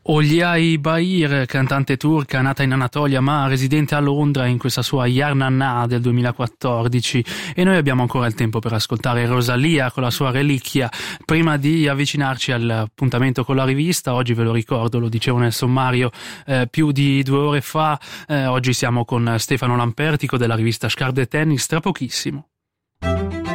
Ogliai Bahir, cantante turca nata in Anatolia ma residente a Londra in questa sua Yarnanna del 2014, e noi abbiamo ancora il tempo per ascoltare Rosalia con la sua Reliquia prima di avvicinarci all'appuntamento con la rivista. Oggi ve lo ricordo, lo dicevo nel sommario più di 2 ore fa, oggi siamo con Stefano Lampertico della rivista Scarpe Tennis, tra pochissimo.